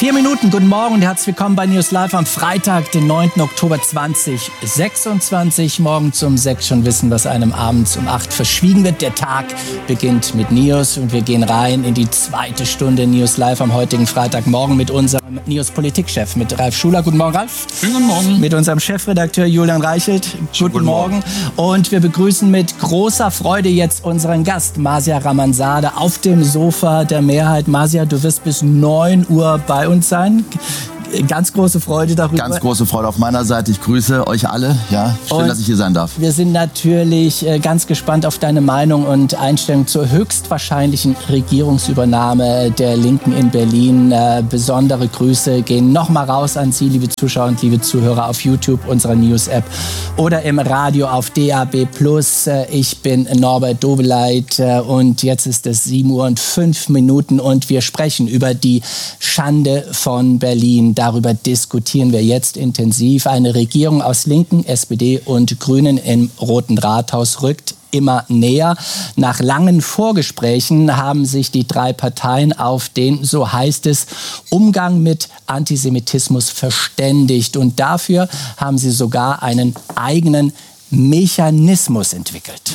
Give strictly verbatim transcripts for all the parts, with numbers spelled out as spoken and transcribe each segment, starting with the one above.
Vier Minuten, guten Morgen und herzlich willkommen bei News Live am Freitag, den neunten Oktober zweitausendsechsundzwanzig. Morgens um sechs schon wissen, was einem abends um acht verschwiegen wird. Der Tag beginnt mit News und wir gehen rein in die zweite Stunde News Live am heutigen Freitagmorgen mit unserem News-Politikchef, mit Ralf Schuler. Guten Morgen, Ralf. Schönen guten Morgen. Mit unserem Chefredakteur Julian Reichelt. Guten, guten Morgen. Morgen. Und wir begrüßen mit großer Freude jetzt unseren Gast, Marsia Ramanzadeh, auf dem Sofa der Mehrheit. Marsia, du wirst bis neun Uhr bei uns sein. Ganz große Freude darüber. Ganz große Freude auf meiner Seite. Ich grüße euch alle. Ja, schön, und dass ich hier sein darf. Wir sind natürlich äh, ganz gespannt auf deine Meinung und Einstellung zur höchstwahrscheinlichen Regierungsübernahme der Linken in Berlin. Äh, besondere Grüße gehen nochmal raus an Sie, liebe Zuschauer und liebe Zuhörer, auf YouTube, unserer News-App oder im Radio auf D A B plus. Äh, ich bin Norbert Doveleit äh, und jetzt ist es sieben Uhr und fünf Minuten und wir sprechen über die Schande von Berlin. Darüber diskutieren wir jetzt intensiv. Eine Regierung aus Linken, S P D und Grünen im Roten Rathaus rückt immer näher. Nach langen Vorgesprächen haben sich die drei Parteien auf den, so heißt es, Umgang mit Antisemitismus verständigt. Und dafür haben sie sogar einen eigenen Mechanismus entwickelt.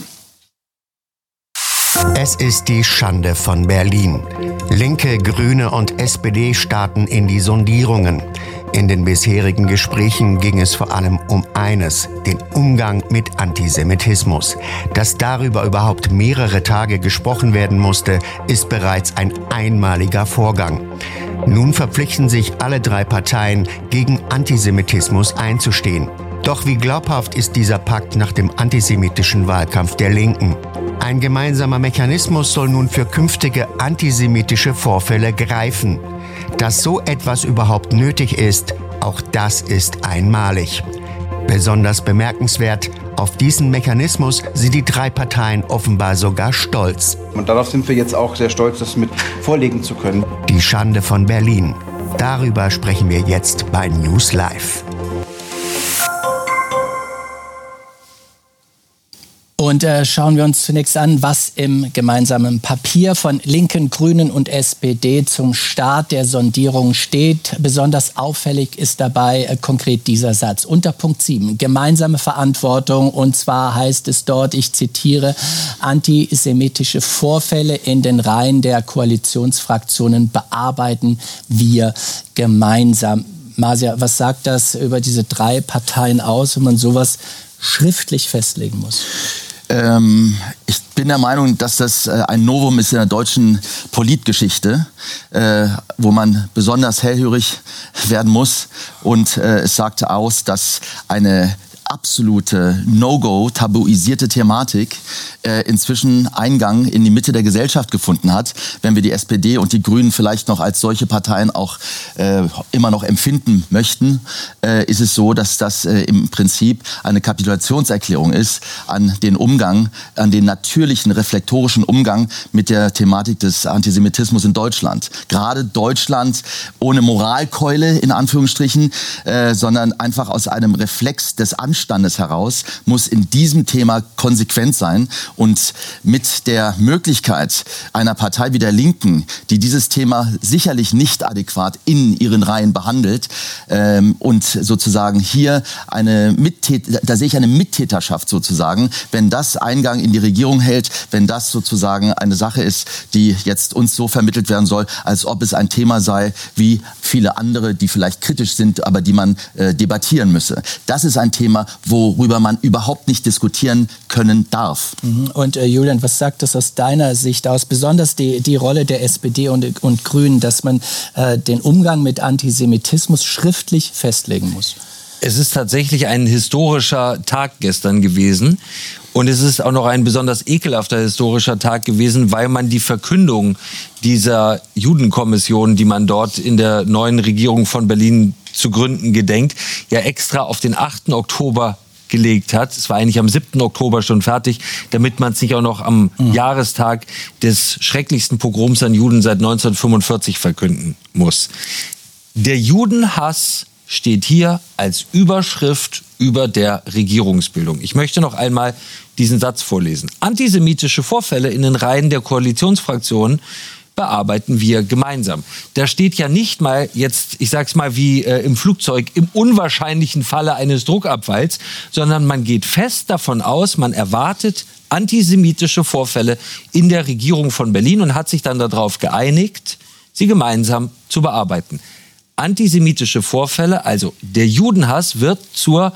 Es ist die Schande von Berlin. Linke, Grüne und S P D starten in die Sondierungen. In den bisherigen Gesprächen ging es vor allem um eines, den Umgang mit Antisemitismus. Dass darüber überhaupt mehrere Tage gesprochen werden musste, ist bereits ein einmaliger Vorgang. Nun verpflichten sich alle drei Parteien, gegen Antisemitismus einzustehen. Doch wie glaubhaft ist dieser Pakt nach dem antisemitischen Wahlkampf der Linken? Ein gemeinsamer Mechanismus soll nun für künftige antisemitische Vorfälle greifen. Dass so etwas überhaupt nötig ist, auch das ist einmalig. Besonders bemerkenswert, auf diesen Mechanismus sind die drei Parteien offenbar sogar stolz. Und darauf sind wir jetzt auch sehr stolz, das mit vorlegen zu können. Die Schande von Berlin. Darüber sprechen wir jetzt bei News Live. Und äh, schauen wir uns zunächst an, was im gemeinsamen Papier von Linken, Grünen und S P D zum Start der Sondierung steht. Besonders auffällig ist dabei äh, konkret dieser Satz. Unter Punkt sieben, gemeinsame Verantwortung. Und zwar heißt es dort, ich zitiere, antisemitische Vorfälle in den Reihen der Koalitionsfraktionen bearbeiten wir gemeinsam. Marsia, was sagt das über diese drei Parteien aus, wenn man sowas schriftlich festlegen muss? Ähm, ich bin der Meinung, dass das äh, ein Novum ist in der deutschen Politgeschichte, äh, wo man besonders hellhörig werden muss. Und äh, es sagt aus, dass eine absolute No-Go, tabuisierte Thematik äh, inzwischen Eingang in die Mitte der Gesellschaft gefunden hat. Wenn wir die S P D und die Grünen vielleicht noch als solche Parteien auch äh, immer noch empfinden möchten, äh, ist es so, dass das äh, im Prinzip eine Kapitulationserklärung ist an den Umgang, an den natürlichen, reflektorischen Umgang mit der Thematik des Antisemitismus in Deutschland. Gerade Deutschland ohne Moralkeule, in Anführungsstrichen, äh, sondern einfach aus einem Reflex des Anstandes heraus, muss in diesem Thema konsequent sein und mit der Möglichkeit einer Partei wie der Linken, die dieses Thema sicherlich nicht adäquat in ihren Reihen behandelt ähm, und sozusagen hier eine Mittät- da sehe ich eine Mittäterschaft sozusagen, wenn das Eingang in die Regierung hält, wenn das sozusagen eine Sache ist, die jetzt uns so vermittelt werden soll, als ob es ein Thema sei wie viele andere, die vielleicht kritisch sind, aber die man äh, debattieren müsse. Das ist ein Thema, worüber man überhaupt nicht diskutieren können darf. Und äh, Julian, was sagt das aus deiner Sicht aus? Besonders die, die Rolle der S P D und, und Grünen, dass man äh, den Umgang mit Antisemitismus schriftlich festlegen muss. Es ist tatsächlich ein historischer Tag gestern gewesen. Und es ist auch noch ein besonders ekelhafter historischer Tag gewesen, weil man die Verkündung dieser Judenkommission, die man dort in der neuen Regierung von Berlin zu gründen gedenkt, ja extra auf den achten Oktober gelegt hat. Es war eigentlich am siebten Oktober schon fertig, damit man es nicht auch noch am mhm. Jahrestag des schrecklichsten Pogroms an Juden seit neunzehnhundertfünfundvierzig verkünden muss. Der Judenhass steht hier als Überschrift über der Regierungsbildung. Ich möchte noch einmal diesen Satz vorlesen. Antisemitische Vorfälle in den Reihen der Koalitionsfraktionen bearbeiten wir gemeinsam. Da steht ja nicht mal jetzt, ich sag's mal wie äh, im Flugzeug, im unwahrscheinlichen Falle eines Druckabfalls, sondern man geht fest davon aus, man erwartet antisemitische Vorfälle in der Regierung von Berlin und hat sich dann darauf geeinigt, sie gemeinsam zu bearbeiten. Antisemitische Vorfälle, also der Judenhass, wird zur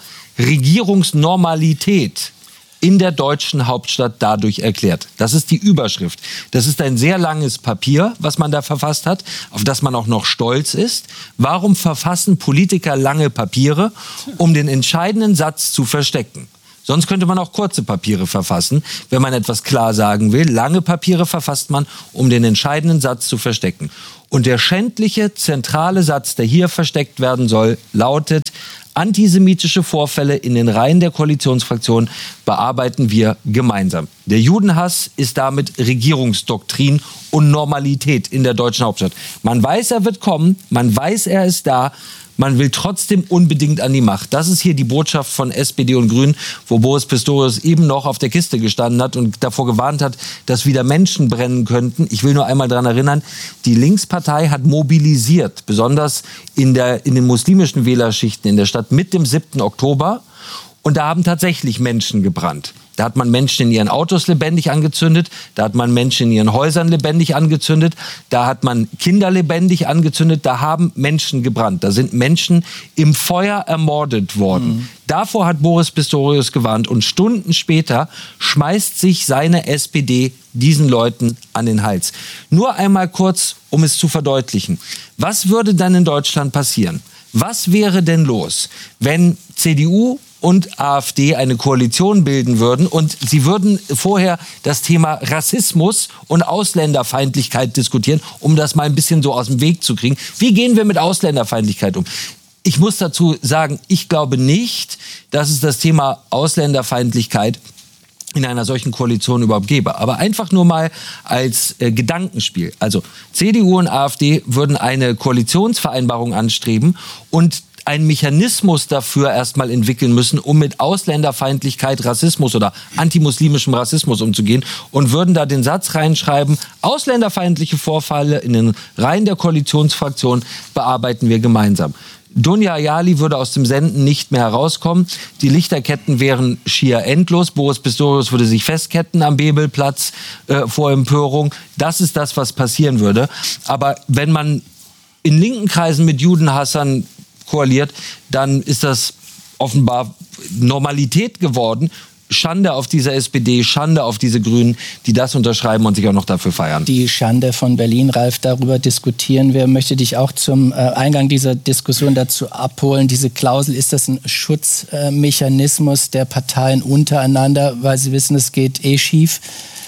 Regierungsnormalität in der deutschen Hauptstadt dadurch erklärt. Das ist die Überschrift. Das ist ein sehr langes Papier, was man da verfasst hat, auf das man auch noch stolz ist. Warum verfassen Politiker lange Papiere? Um den entscheidenden Satz zu verstecken. Sonst könnte man auch kurze Papiere verfassen, wenn man etwas klar sagen will. Lange Papiere verfasst man, um den entscheidenden Satz zu verstecken. Und der schändliche, zentrale Satz, der hier versteckt werden soll, lautet: Antisemitische Vorfälle in den Reihen der Koalitionsfraktion bearbeiten wir gemeinsam. Der Judenhass ist damit Regierungsdoktrin und Normalität in der deutschen Hauptstadt. Man weiß, er wird kommen, man weiß, er ist da. Man will trotzdem unbedingt an die Macht. Das ist hier die Botschaft von S P D und Grünen, wo Boris Pistorius eben noch auf der Kiste gestanden hat und davor gewarnt hat, dass wieder Menschen brennen könnten. Ich will nur einmal daran erinnern, die Linkspartei hat mobilisiert, besonders in, der, in den muslimischen Wählerschichten in der Stadt mit dem siebten Oktober. Und da haben tatsächlich Menschen gebrannt. Da hat man Menschen in ihren Autos lebendig angezündet, da hat man Menschen in ihren Häusern lebendig angezündet, da hat man Kinder lebendig angezündet, da haben Menschen gebrannt. Da sind Menschen im Feuer ermordet worden. Mhm. Davor hat Boris Pistorius gewarnt und Stunden später schmeißt sich seine S P D diesen Leuten an den Hals. Nur einmal kurz, um es zu verdeutlichen. Was würde dann in Deutschland passieren? Was wäre denn los, wenn C D U und AfD eine Koalition bilden würden und sie würden vorher das Thema Rassismus und Ausländerfeindlichkeit diskutieren, um das mal ein bisschen so aus dem Weg zu kriegen? Wie gehen wir mit Ausländerfeindlichkeit um? Ich muss dazu sagen, ich glaube nicht, dass es das Thema Ausländerfeindlichkeit in einer solchen Koalition überhaupt gäbe. Aber einfach nur mal als äh, Gedankenspiel. Also C D U und AfD würden eine Koalitionsvereinbarung anstreben und einen Mechanismus dafür erstmal entwickeln müssen, um mit Ausländerfeindlichkeit, Rassismus oder antimuslimischem Rassismus umzugehen und würden da den Satz reinschreiben: Ausländerfeindliche Vorfälle in den Reihen der Koalitionsfraktion bearbeiten wir gemeinsam. Dunja Ayali würde aus dem Senden nicht mehr herauskommen. Die Lichterketten wären schier endlos. Boris Pistorius würde sich festketten am Bebelplatz äh, vor Empörung. Das ist das, was passieren würde. Aber wenn man in linken Kreisen mit Judenhassern koaliert, dann ist das offenbar Normalität geworden. Schande auf diese S P D, Schande auf diese Grünen, die das unterschreiben und sich auch noch dafür feiern. Die Schande von Berlin, Ralf, darüber diskutieren wir. Möchte dich auch zum äh, Eingang dieser Diskussion dazu abholen. Diese Klausel, ist das ein Schutzmechanismus äh, der Parteien untereinander, weil sie wissen, es geht eh schief?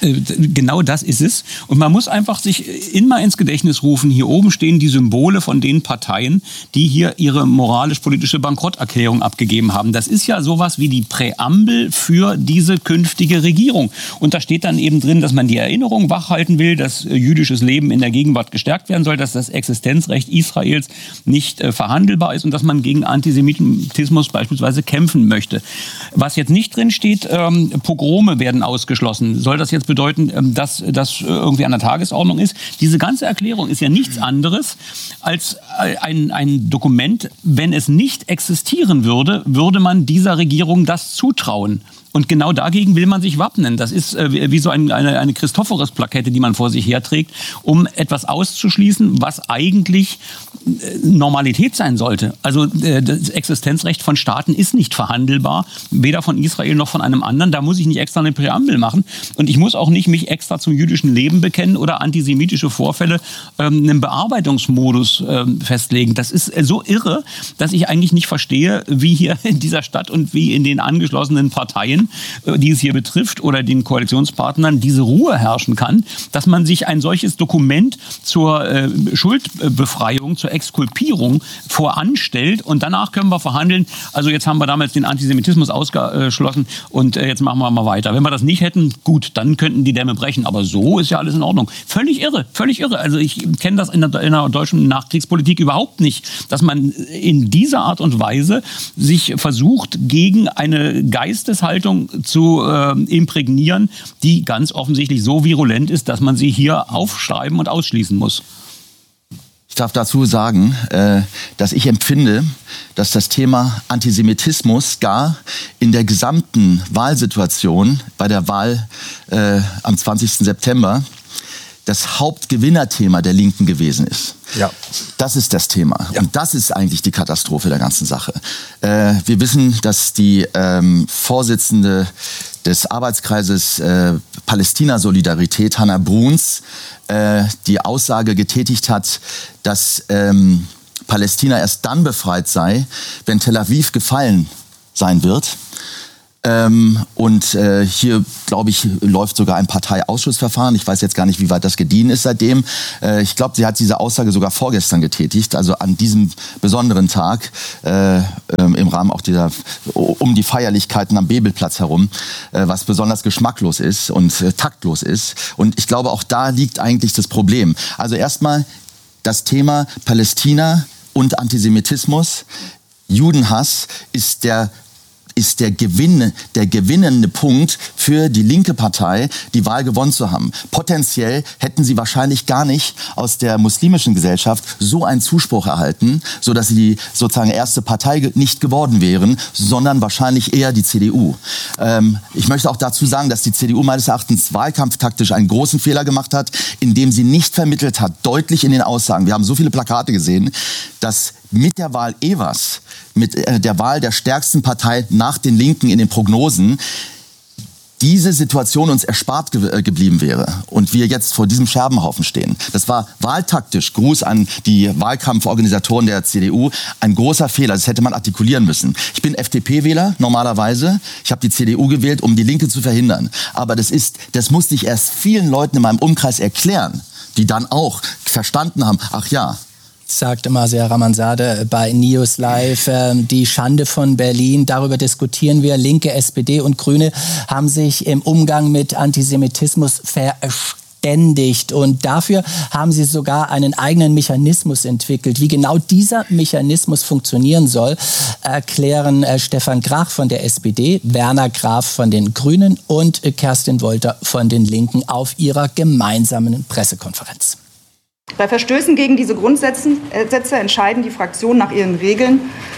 Genau das ist es. Und man muss einfach sich immer ins Gedächtnis rufen, hier oben stehen die Symbole von den Parteien, die hier ihre moralisch-politische Bankrotterklärung abgegeben haben. Das ist ja sowas wie die Präambel für diese künftige Regierung. Und da steht dann eben drin, dass man die Erinnerung wachhalten will, dass jüdisches Leben in der Gegenwart gestärkt werden soll, dass das Existenzrecht Israels nicht äh, verhandelbar ist und dass man gegen Antisemitismus beispielsweise kämpfen möchte. Was jetzt nicht drin steht, ähm, Pogrome werden ausgeschlossen. Soll das jetzt bedeuten, dass das irgendwie an der Tagesordnung ist? Diese ganze Erklärung ist ja nichts anderes als ein, ein Dokument. Wenn es nicht existieren würde, würde man dieser Regierung das zutrauen. Und genau dagegen will man sich wappnen. Das ist äh, wie so ein, eine, eine Christophorus-Plakette, die man vor sich herträgt, um etwas auszuschließen, was eigentlich äh, Normalität sein sollte. Also äh, das Existenzrecht von Staaten ist nicht verhandelbar, weder von Israel noch von einem anderen. Da muss ich nicht extra eine Präambel machen. Und ich muss auch nicht mich extra zum jüdischen Leben bekennen oder antisemitische Vorfälle ähm, einen Bearbeitungsmodus ähm, festlegen. Das ist äh, so irre, dass ich eigentlich nicht verstehe, wie hier in dieser Stadt und wie in den angeschlossenen Parteien, die es hier betrifft, oder den Koalitionspartnern diese Ruhe herrschen kann, dass man sich ein solches Dokument zur äh, Schuldbefreiung, zur Exkulpierung voranstellt und danach können wir verhandeln. Also jetzt haben wir damals den Antisemitismus ausgeschlossen und äh, jetzt machen wir mal weiter. Wenn wir das nicht hätten, gut, dann könnten die Dämme brechen. Aber so ist ja alles in Ordnung. Völlig irre, völlig irre. Also ich kenne das in der, in der deutschen Nachkriegspolitik überhaupt nicht, dass man in dieser Art und Weise sich versucht, gegen eine Geisteshaltung Meinung zu äh, imprägnieren, die ganz offensichtlich so virulent ist, dass man sie hier aufschreiben und ausschließen muss. Ich darf dazu sagen, äh, dass ich empfinde, dass das Thema Antisemitismus gar in der gesamten Wahlsituation bei der Wahl äh, am zwanzigsten September das Hauptgewinnerthema der Linken gewesen ist. Ja. Das ist das Thema. Ja. Und das ist eigentlich die Katastrophe der ganzen Sache. Äh, wir wissen, dass die ähm, Vorsitzende des Arbeitskreises äh, Palästina-Solidarität, Hannah Bruns, äh, die Aussage getätigt hat, dass ähm, Palästina erst dann befreit sei, wenn Tel Aviv gefallen sein wird. Ähm, und äh, hier, glaube ich, läuft sogar ein Parteiausschussverfahren. Ich weiß jetzt gar nicht, wie weit das gediehen ist seitdem. Äh, ich glaube, sie hat diese Aussage sogar vorgestern getätigt, also an diesem besonderen Tag, äh, äh, im Rahmen auch dieser, um die Feierlichkeiten am Bebelplatz herum, äh, was besonders geschmacklos ist und äh, taktlos ist. Und ich glaube, auch da liegt eigentlich das Problem. Also erstmal das Thema Palästina und Antisemitismus. Judenhass ist der ist der Gewinn, der gewinnende Punkt für die linke Partei, die Wahl gewonnen zu haben. Potenziell hätten sie wahrscheinlich gar nicht aus der muslimischen Gesellschaft so einen Zuspruch erhalten, so dass sie die sozusagen erste Partei nicht geworden wären, sondern wahrscheinlich eher die C D U. Ähm, ich möchte auch dazu sagen, dass die C D U meines Erachtens wahlkampftaktisch einen großen Fehler gemacht hat, indem sie nicht vermittelt hat, deutlich in den Aussagen. Wir haben so viele Plakate gesehen, dass mit der Wahl Evers, mit äh, der Wahl der stärksten Partei nach den Linken in den Prognosen, diese Situation uns erspart ge äh, geblieben wäre und wir jetzt vor diesem Scherbenhaufen stehen. Das war wahltaktisch, Gruß an die Wahlkampforganisatoren der C D U, ein großer Fehler. Das hätte man artikulieren müssen. Ich bin F D P-Wähler normalerweise. Ich habe die C D U gewählt, um die Linke zu verhindern. Aber das ist, das musste ich erst vielen Leuten in meinem Umkreis erklären, die dann auch verstanden haben, ach ja, sagt Marcia Ramanzadeh bei News Live, äh, die Schande von Berlin. Darüber diskutieren wir. Linke, S P D und Grüne haben sich im Umgang mit Antisemitismus verständigt. Und dafür haben sie sogar einen eigenen Mechanismus entwickelt. Wie genau dieser Mechanismus funktionieren soll, erklären äh, Stefan Grach von der S P D, Werner Graf von den Grünen und äh, Kerstin Wolter von den Linken auf ihrer gemeinsamen Pressekonferenz. Bei Verstößen gegen diese Grundsätze entscheiden die Fraktionen nach ihren Regeln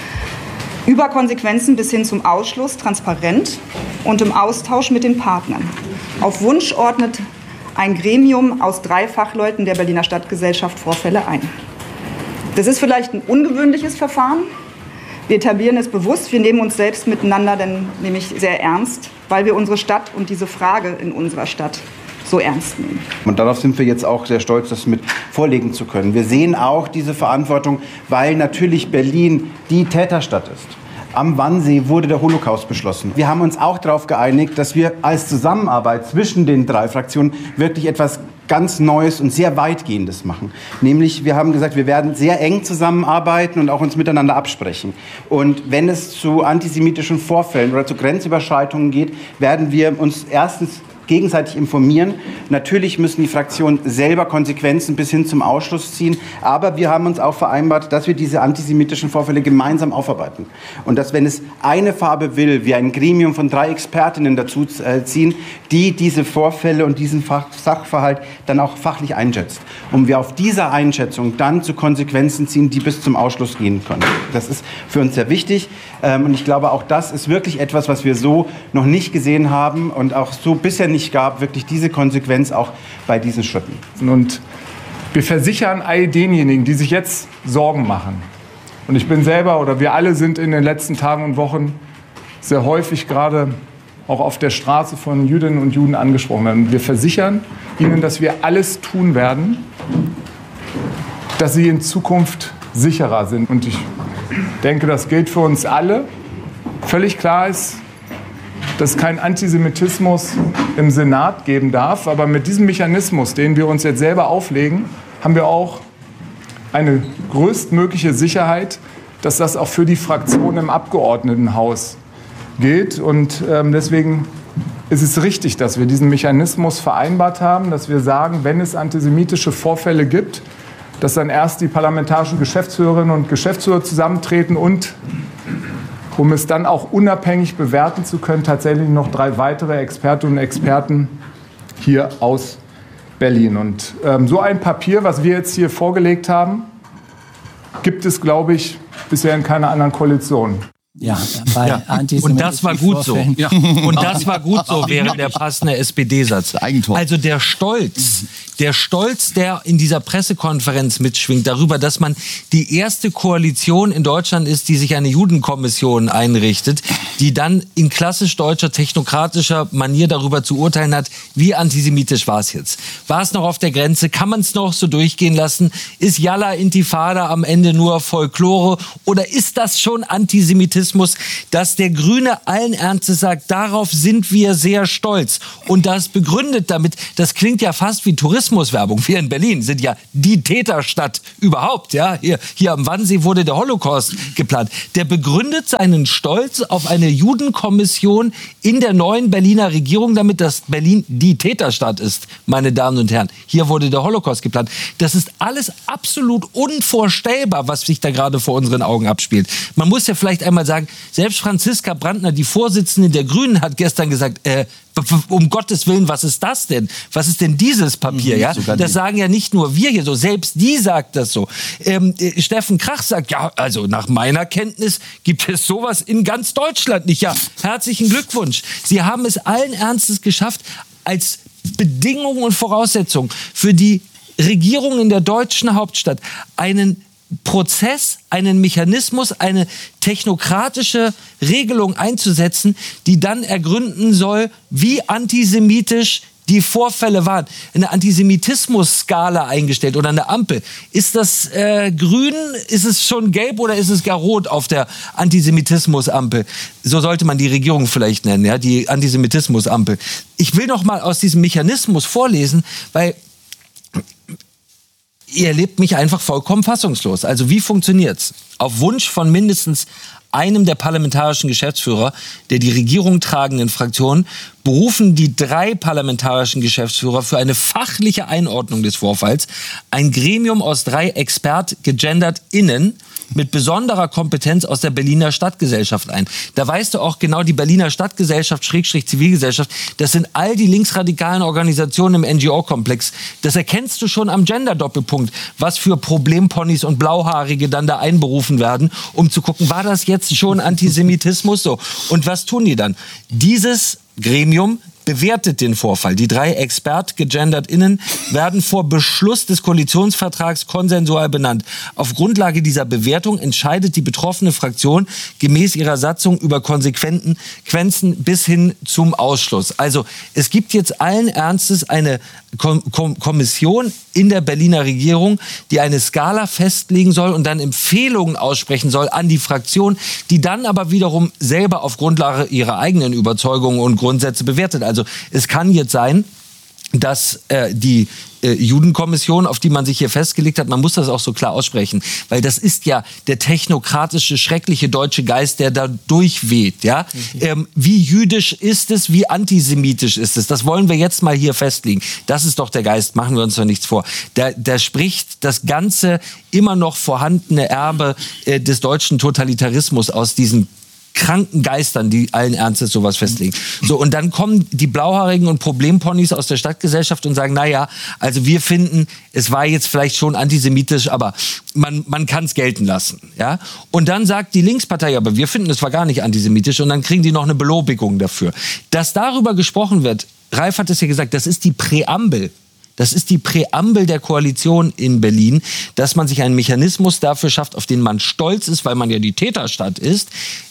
über Konsequenzen bis hin zum Ausschluss transparent und im Austausch mit den Partnern. Auf Wunsch ordnet ein Gremium aus drei Fachleuten der Berliner Stadtgesellschaft Vorfälle ein. Das ist vielleicht ein ungewöhnliches Verfahren. Wir etablieren es bewusst. Wir nehmen uns selbst miteinander denn nämlich sehr ernst, weil wir unsere Stadt und diese Frage in unserer Stadt so ernst nehmen. Und darauf sind wir jetzt auch sehr stolz, das mit vorlegen zu können. Wir sehen auch diese Verantwortung, weil natürlich Berlin die Täterstadt ist. Am Wannsee wurde der Holocaust beschlossen. Wir haben uns auch darauf geeinigt, dass wir als Zusammenarbeit zwischen den drei Fraktionen wirklich etwas ganz Neues und sehr Weitgehendes machen. Nämlich, wir haben gesagt, wir werden sehr eng zusammenarbeiten und auch uns miteinander absprechen. Und wenn es zu antisemitischen Vorfällen oder zu Grenzüberschreitungen geht, werden wir uns erstens gegenseitig informieren. Natürlich müssen die Fraktionen selber Konsequenzen bis hin zum Ausschluss ziehen. Aber wir haben uns auch vereinbart, dass wir diese antisemitischen Vorfälle gemeinsam aufarbeiten. Und dass, wenn es eine Farbe will, wir ein Gremium von drei Expertinnen dazu ziehen, die diese Vorfälle und diesen Sachverhalt dann auch fachlich einschätzt. Und wir auf dieser Einschätzung dann zu Konsequenzen ziehen, die bis zum Ausschluss gehen können. Das ist für uns sehr wichtig. Und ich glaube, auch das ist wirklich etwas, was wir so noch nicht gesehen haben und auch so bisher nicht gab, wirklich diese Konsequenz auch bei diesen Schritten. Und wir versichern all denjenigen, die sich jetzt Sorgen machen. Und ich bin selber oder wir alle sind in den letzten Tagen und Wochen sehr häufig gerade auch auf der Straße von Jüdinnen und Juden angesprochen werden. Wir versichern ihnen, dass wir alles tun werden, dass sie in Zukunft sicherer sind. Und ich denke, das gilt für uns alle. Völlig klar ist, dass es keinen Antisemitismus im Senat geben darf. Aber mit diesem Mechanismus, den wir uns jetzt selber auflegen, haben wir auch eine größtmögliche Sicherheit, dass das auch für die Fraktionen im Abgeordnetenhaus gilt. Und ähm, deswegen ist es richtig, dass wir diesen Mechanismus vereinbart haben, dass wir sagen, wenn es antisemitische Vorfälle gibt, dass dann erst die parlamentarischen Geschäftsführerinnen und Geschäftsführer zusammentreten und um es dann auch unabhängig bewerten zu können, tatsächlich noch drei weitere Expertinnen und Experten hier aus Berlin. Und ähm, so ein Papier, was wir jetzt hier vorgelegt haben, gibt es, glaube ich, bisher in keiner anderen Koalition. Ja, bei ja. Und das war gut so. Ja. Und das war gut so, wäre der passende S P D-Satz. Eigentor. Also der Stolz, der Stolz, der in dieser Pressekonferenz mitschwingt, darüber, dass man die erste Koalition in Deutschland ist, die sich eine Judenkommission einrichtet, die dann in klassisch deutscher, technokratischer Manier darüber zu urteilen hat, wie antisemitisch war es jetzt. War es noch auf der Grenze? Kann man es noch so durchgehen lassen? Ist Yalla Intifada am Ende nur Folklore? Oder ist das schon Antisemitismus? Dass der Grüne allen Ernstes sagt, darauf sind wir sehr stolz. Und das begründet damit, das klingt ja fast wie Tourismuswerbung. Wir in Berlin sind ja die Täterstadt überhaupt. Ja? Hier, hier am Wannsee wurde der Holocaust geplant. Der begründet seinen Stolz auf eine Judenkommission in der neuen Berliner Regierung damit, dass Berlin die Täterstadt ist, meine Damen und Herren. Hier wurde der Holocaust geplant. Das ist alles absolut unvorstellbar, was sich da gerade vor unseren Augen abspielt. Man muss ja vielleicht einmal sagen, selbst Franziska Brandner, die Vorsitzende der Grünen, hat gestern gesagt, äh, um Gottes Willen, was ist das denn? Was ist denn dieses Papier? Ja? Das sagen ja nicht nur wir hier so, selbst die sagt das so. Ähm, äh, Steffen Krach sagt, ja, also nach meiner Kenntnis gibt es sowas in ganz Deutschland nicht. Ja, herzlichen Glückwunsch. Sie haben es allen Ernstes geschafft, als Bedingung und Voraussetzung für die Regierung in der deutschen Hauptstadt einen Prozess, einen Mechanismus, eine technokratische Regelung einzusetzen, die dann ergründen soll, wie antisemitisch die Vorfälle waren. Eine Antisemitismus-Skala eingestellt oder eine Ampel. Ist das äh, grün, ist es schon gelb oder ist es gar rot auf der Antisemitismus-Ampel? So sollte man die Regierung vielleicht nennen, ja, die Antisemitismus-Ampel. Ich will noch mal aus diesem Mechanismus vorlesen, weil ihr erlebt mich einfach vollkommen fassungslos. Also wie funktioniert's? Auf Wunsch von mindestens einem der parlamentarischen Geschäftsführer der die Regierung tragenden Fraktionen berufen die drei parlamentarischen Geschäftsführer für eine fachliche Einordnung des Vorfalls ein Gremium aus drei Expert-GegendertInnen mit besonderer Kompetenz aus der Berliner Stadtgesellschaft ein. Da weißt du auch genau, die Berliner Stadtgesellschaft, Schrägstrich Zivilgesellschaft, das sind all die linksradikalen Organisationen im N G O-Komplex. Das erkennst du schon am Gender-Doppelpunkt, was für Problemponys und Blauhaarige dann da einberufen werden, um zu gucken, war das jetzt schon Antisemitismus? So. Und was tun die dann? Dieses Gremium bewertet den Vorfall. Die drei Expert-GegendertInnen werden vor Beschluss des Koalitionsvertrags konsensual benannt. Auf Grundlage dieser Bewertung entscheidet die betroffene Fraktion gemäß ihrer Satzung über Konsequenzen bis hin zum Ausschluss. Also es gibt jetzt allen Ernstes eine Kom- Kom- Kommission in der Berliner Regierung, die eine Skala festlegen soll und dann Empfehlungen aussprechen soll an die Fraktion, die dann aber wiederum selber auf Grundlage ihrer eigenen Überzeugungen und Grundsätze bewertet. Also es kann jetzt sein, dass äh, die äh, Judenkommission, auf die man sich hier festgelegt hat, man muss das auch so klar aussprechen, weil das ist ja der technokratische, schreckliche deutsche Geist, der da durchweht. Ja? Okay. Ähm, wie jüdisch ist es, wie antisemitisch ist es? Das wollen wir jetzt mal hier festlegen. Das ist doch der Geist, machen wir uns doch nichts vor. Da, da spricht das ganze immer noch vorhandene Erbe äh, des deutschen Totalitarismus aus diesen kranken Geistern, die allen Ernstes sowas festlegen. So, und dann kommen die Blauhaarigen und Problemponys aus der Stadtgesellschaft und sagen, naja, also wir finden, es war jetzt vielleicht schon antisemitisch, aber man, man kann es gelten lassen. Ja? Und dann sagt die Linkspartei, aber wir finden, es war gar nicht antisemitisch, und dann kriegen die noch eine Belobigung dafür. Dass darüber gesprochen wird, Ralf hat es ja gesagt, das ist die Präambel. Das ist die Präambel der Koalition in Berlin, dass man sich einen Mechanismus dafür schafft, auf den man stolz ist, weil man ja die Täterstadt ist.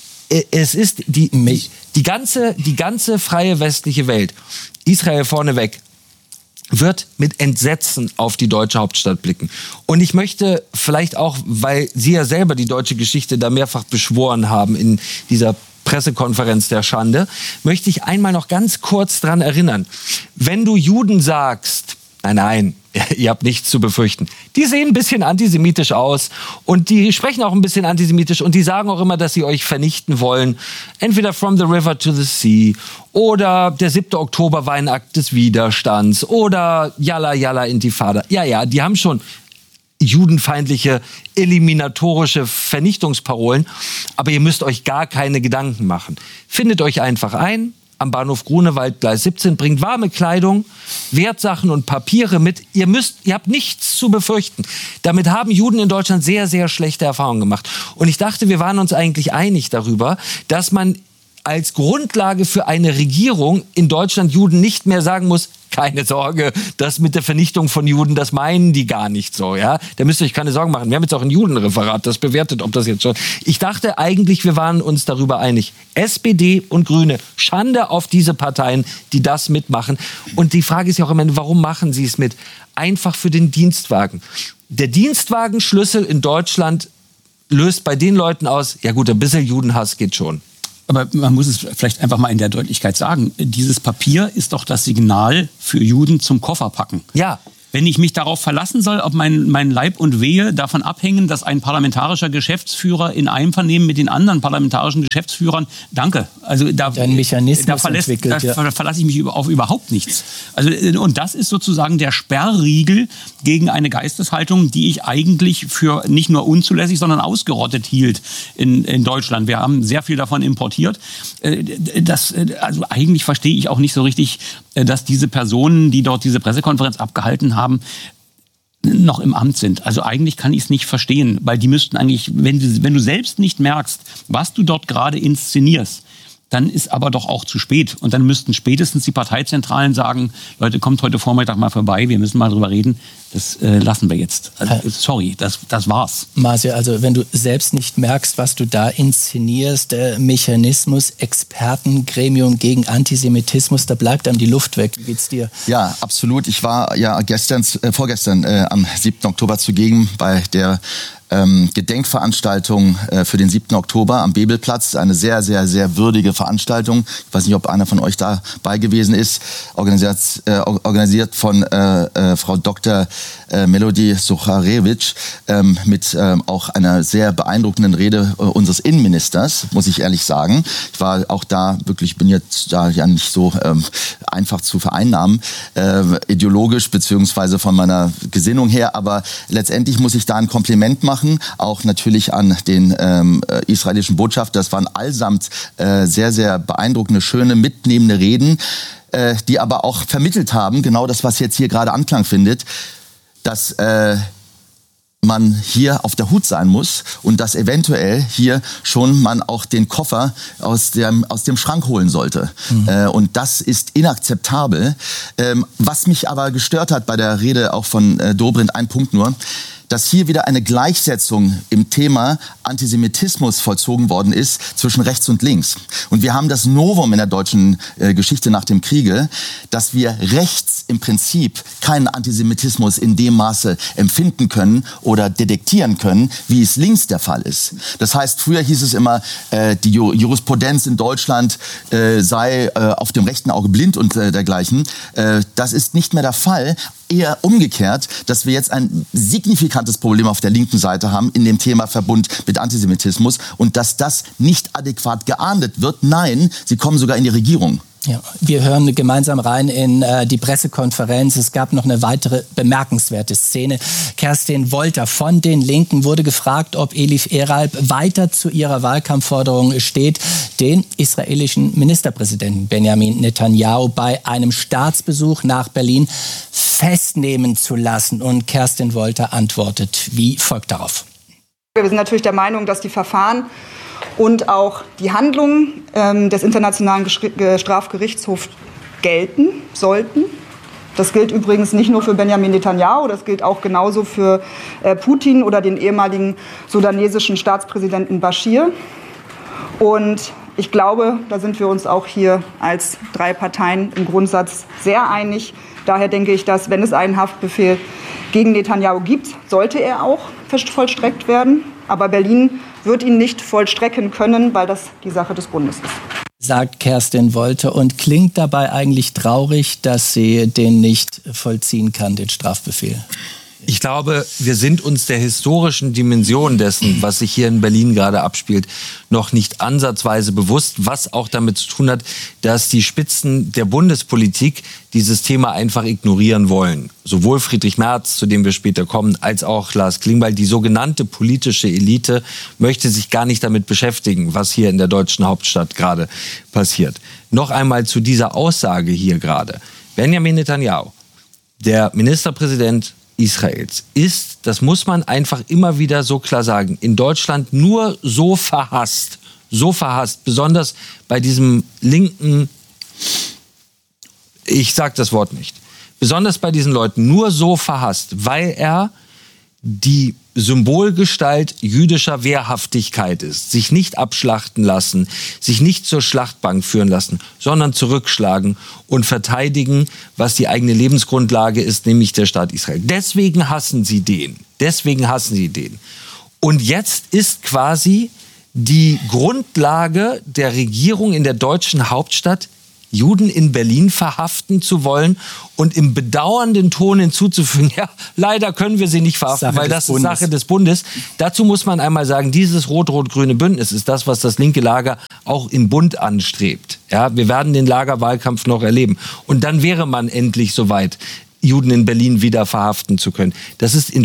Es ist die, die, ganze, die ganze freie westliche Welt, Israel vorneweg, wird mit Entsetzen auf die deutsche Hauptstadt blicken. Und ich möchte vielleicht auch, weil Sie ja selber die deutsche Geschichte da mehrfach beschworen haben in dieser Pressekonferenz der Schande, möchte ich einmal noch ganz kurz dran erinnern. Wenn du Juden sagst, nein, nein, ihr habt nichts zu befürchten. Die sehen ein bisschen antisemitisch aus und die sprechen auch ein bisschen antisemitisch und die sagen auch immer, dass sie euch vernichten wollen. Entweder from the river to the sea oder der siebte Oktober war ein Akt des Widerstands oder Yalla Yalla Intifada. Ja, ja, die haben schon judenfeindliche, eliminatorische Vernichtungsparolen. Aber ihr müsst euch gar keine Gedanken machen. Findet euch einfach ein am Bahnhof Grunewald, Gleis siebzehn, bringt warme Kleidung, Wertsachen und Papiere mit. Ihr müsst, ihr habt nichts zu befürchten. Damit haben Juden in Deutschland sehr, sehr schlechte Erfahrungen gemacht. Und ich dachte, wir waren uns eigentlich einig darüber, dass man als Grundlage für eine Regierung in Deutschland Juden nicht mehr sagen muss, keine Sorge, das mit der Vernichtung von Juden, das meinen die gar nicht so, ja. Da müsst ihr euch keine Sorgen machen. Wir haben jetzt auch ein Judenreferat, das bewertet, ob das jetzt schon... Ich dachte eigentlich, wir waren uns darüber einig. S P D und Grüne, Schande auf diese Parteien, die das mitmachen. Und die Frage ist ja auch immer, warum machen sie es mit? Einfach für den Dienstwagen. Der Dienstwagenschlüssel in Deutschland löst bei den Leuten aus, ja gut, ein bisschen Judenhass geht schon. Aber man muss es vielleicht einfach mal in der Deutlichkeit sagen. Dieses Papier ist doch das Signal für Juden zum Kofferpacken. Ja. Wenn ich mich darauf verlassen soll, ob mein, mein Leib und Wehe davon abhängen, dass ein parlamentarischer Geschäftsführer in Einvernehmen mit den anderen parlamentarischen Geschäftsführern, danke, also da, Mechanismus da, verlässt, entwickelt, da ja. verlasse ich mich auf überhaupt nichts. Also, und das ist sozusagen der Sperrriegel gegen eine Geisteshaltung, die ich eigentlich für nicht nur unzulässig, sondern ausgerottet hielt in, in Deutschland. Wir haben sehr viel davon importiert. Das, also eigentlich verstehe ich auch nicht so richtig, dass diese Personen, die dort diese Pressekonferenz abgehalten haben, noch im Amt sind. Also eigentlich kann ich es nicht verstehen, weil die müssten eigentlich, wenn du, wenn du selbst nicht merkst, was du dort gerade inszenierst, dann ist aber doch auch zu spät. Und dann müssten spätestens die Parteizentralen sagen, Leute, kommt heute Vormittag mal vorbei, wir müssen mal drüber reden. Das äh, lassen wir jetzt. Also, sorry, das, das war's. Marcia, also wenn du selbst nicht merkst, was du da inszenierst, der Mechanismus, Expertengremium gegen Antisemitismus, da bleibt einem die Luft weg. Wie geht's dir? Ja, absolut. Ich war ja gestern, äh, vorgestern äh, am siebten Oktober zugegen bei der ähm, Gedenkveranstaltung äh, für den siebten Oktober am Bebelplatz. Eine sehr, sehr, sehr würdige Veranstaltung. Ich weiß nicht, ob einer von euch dabei gewesen ist. Organisiert, äh, organisiert von äh, äh, Frau Doktor Äh, Melodie Sucharewitsch ähm, mit ähm, auch einer sehr beeindruckenden Rede äh, unseres Innenministers, muss ich ehrlich sagen. Ich war auch da wirklich, bin jetzt da ja nicht so ähm, einfach zu vereinnahmen, äh, ideologisch beziehungsweise von meiner Gesinnung her, aber letztendlich muss ich da ein Kompliment machen, auch natürlich an den ähm, israelischen Botschafter. Das waren allesamt äh, sehr, sehr beeindruckende, schöne, mitnehmende Reden, äh, die aber auch vermittelt haben, genau das, was jetzt hier gerade Anklang findet, dass äh, man hier auf der Hut sein muss und dass eventuell hier schon man auch den Koffer aus dem, aus dem Schrank holen sollte. Mhm. Äh, und das ist inakzeptabel. Ähm, was mich aber gestört hat bei der Rede auch von äh, Dobrindt, ein Punkt nur, dass hier wieder eine Gleichsetzung im Thema Antisemitismus vollzogen worden ist zwischen rechts und links. Und wir haben das Novum in der deutschen äh, Geschichte nach dem Kriege, dass wir rechts im Prinzip keinen Antisemitismus in dem Maße empfinden können oder detektieren können, wie es links der Fall ist. Das heißt, früher hieß es immer, äh, die Jurisprudenz in Deutschland äh, sei äh, auf dem rechten Auge blind und äh, dergleichen. Äh, das ist nicht mehr der Fall. Eher umgekehrt, dass wir jetzt ein signifikantes Problem auf der linken Seite haben in dem Thema Verbund mit Antisemitismus und dass das nicht adäquat geahndet wird. Nein, sie kommen sogar in die Regierung. Ja, wir hören gemeinsam rein in äh, die Pressekonferenz. Es gab noch eine weitere bemerkenswerte Szene. Kerstin Wolter von den Linken wurde gefragt, ob Elif Eralb weiter zu ihrer Wahlkampfforderung steht, den israelischen Ministerpräsidenten Benjamin Netanyahu bei einem Staatsbesuch nach Berlin festnehmen zu lassen. Und Kerstin Wolter antwortet wie folgt darauf. Wir sind natürlich der Meinung, dass die Verfahren und auch die Handlungen ähm, des Internationalen Strafgerichtshofs gelten sollten. Das gilt übrigens nicht nur für Benjamin Netanyahu, das gilt auch genauso für äh, Putin oder den ehemaligen sudanesischen Staatspräsidenten Bashir. Und ich glaube, da sind wir uns auch hier als drei Parteien im Grundsatz sehr einig. Daher denke ich, dass, wenn es einen Haftbefehl gegen Netanyahu gibt, sollte er auch vollstreckt werden. Aber Berlin wird ihn nicht vollstrecken können, weil das die Sache des Bundes ist. Sagt Kerstin Wolter und klingt dabei eigentlich traurig, dass sie den nicht vollziehen kann, den Strafbefehl. Ich glaube, wir sind uns der historischen Dimension dessen, was sich hier in Berlin gerade abspielt, noch nicht ansatzweise bewusst, was auch damit zu tun hat, dass die Spitzen der Bundespolitik dieses Thema einfach ignorieren wollen. Sowohl Friedrich Merz, zu dem wir später kommen, als auch Lars Klingbeil. Die sogenannte politische Elite möchte sich gar nicht damit beschäftigen, was hier in der deutschen Hauptstadt gerade passiert. Noch einmal zu dieser Aussage hier gerade. Benjamin Netanyahu, der Ministerpräsident Israels, ist, das muss man einfach immer wieder so klar sagen, in Deutschland nur so verhasst, so verhasst, besonders bei diesem linken, ich sag das Wort nicht, besonders bei diesen Leuten nur so verhasst, weil er die Symbolgestalt jüdischer Wehrhaftigkeit ist. Sich nicht abschlachten lassen, sich nicht zur Schlachtbank führen lassen, sondern zurückschlagen und verteidigen, was die eigene Lebensgrundlage ist, nämlich der Staat Israel. Deswegen hassen sie den. Deswegen hassen sie den. Und jetzt ist quasi die Grundlage der Regierung in der deutschen Hauptstadt, Juden in Berlin verhaften zu wollen und im bedauernden Ton hinzuzufügen, ja, leider können wir sie nicht verhaften, Sache weil das ist Sache des Bundes. Dazu muss man einmal sagen, dieses rot-rot-grüne Bündnis ist das, was das linke Lager auch im Bund anstrebt. Ja, wir werden den Lagerwahlkampf noch erleben. Und dann wäre man endlich soweit, Juden in Berlin wieder verhaften zu können. Das ist in